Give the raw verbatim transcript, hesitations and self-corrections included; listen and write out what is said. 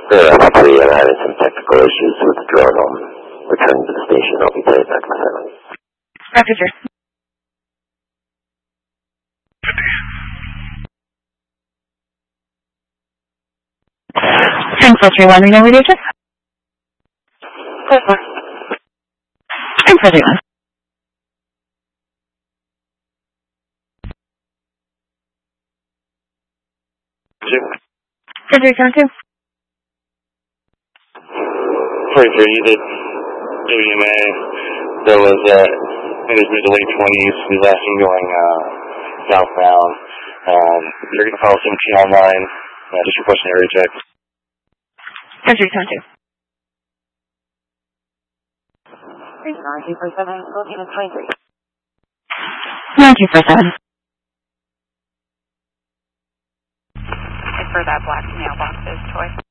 Yeah, actually, I'm having some technical issues with the drone. I'm returning to the station. I'll be paid back my family. Roger, sir. ten four three one, Reno Radio check. ten four. ten four three one. Frederick Town two. forty-three, you did W M A. There was, uh, in his mid to late twenties, he was last seen going, uh, southbound. Um, you're going to follow seventeen online, uh, just requesting area check. Frederick Town two. nine two four seven, looking at twenty-three. nine two four seven. For that black mailbox is choice.